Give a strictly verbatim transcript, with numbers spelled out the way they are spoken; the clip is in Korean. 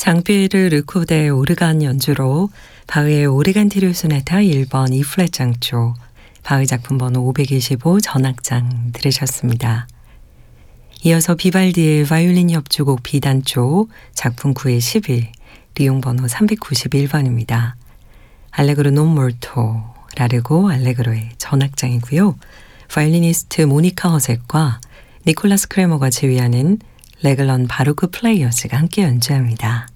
장피에르 르코데의 오르간 연주로 바흐의 오르간 트리오 소나타 일 번 E 플랫 장조, 바흐 작품 번호 오백이십오 전악장 들으셨습니다. 이어서 비발디의 바이올린 협주곡 비단조 작품 구의 십일, 리용 번호 삼백구십일 번입니다. 알레그로 논 몰토, 라르고 알레그로의 전악장이고요. 바이올리니스트 모니카 허색과 니콜라스 크레머가 지휘하는 레글런 바루크 플레이어스가 함께 연주합니다.